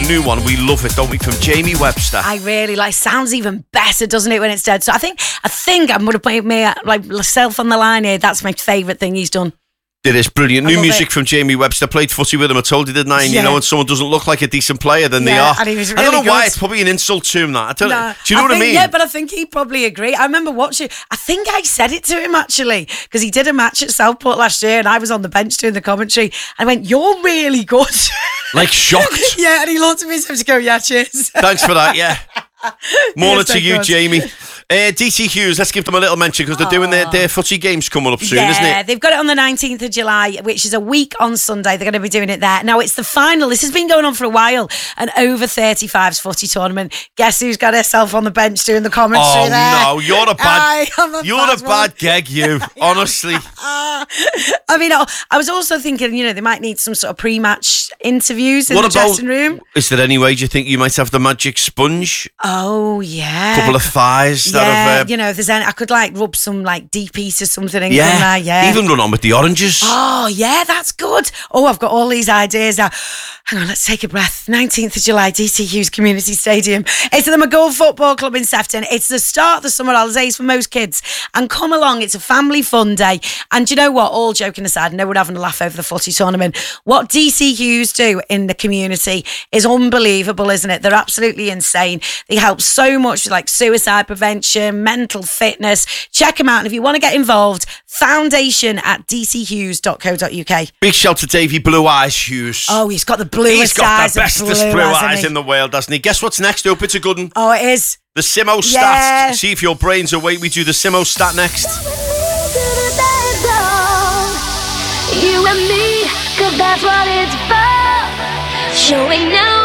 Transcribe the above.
new one. We love it, don't we? From Jamie Webster. I really like. Sounds even better, doesn't it, when it's dead? So I think I'm going to put me like myself on the line here. That's my favourite thing he's done. It is brilliant. New music it. from Jamie Webster. Played footy with him, I told you, didn't I? And you know, when someone doesn't look like a decent player, then they are. And he was really I don't know good. why. It's probably an insult to him, that. I don't know. Do you know what I mean? Yeah, but I think he'd probably agree. I remember watching. I think I said it to him, actually, because he did a match at Southport last year and I was on the bench doing the commentary. I went, "You're really good." Like shocked. Yeah, and he looked at me and to go, "Yeah, cheers." Thanks for that, yeah. Morning to you, good. Jamie. DC Hughes, let's give them a little mention because they're doing their footy games coming up soon, isn't it? Yeah, they've got it on the 19th of July, which is a week on Sunday. They're going to be doing it there. Now, it's the final. This has been going on for a while. An over 35s footy tournament. Guess who's got herself on the bench doing the commentary there? Oh, no, you're a bad geg, you. Honestly. I mean, I was also thinking, they might need some sort of pre-match interviews in the dressing room. Is there any way do you think you might have the magic sponge? Oh, yeah. Couple of thighs. Yeah, if there's any, I could rub some deep heat or something in there. Yeah. Even run on with the oranges. Oh, yeah, that's good. Oh, I've got all these ideas now. Hang on, let's take a breath. 19th of July, DC Hughes Community Stadium. It's at the McGull Football Club in Sefton. It's the start of the summer holidays for most kids. And come along, it's a family fun day. And do you know what? All joking aside, no one having a laugh over the footy tournament. What DC Hughes do in the community is unbelievable, isn't it? They're absolutely insane. They help so much with suicide prevention, mental fitness. Check them out. And if you want to get involved, foundation@dchughes.co.uk. Big shout to Davey Blue Eyes Hughes. Oh, he's got the bluest eyes. He's got the bestest blue eyes in the world, hasn't he? Guess what's next up? It's a good one. Oh, it is. The Simo Stat. See if your brain's awake. We do the Simo Stat next. You and me, 'cause that's what it's for. Showing now.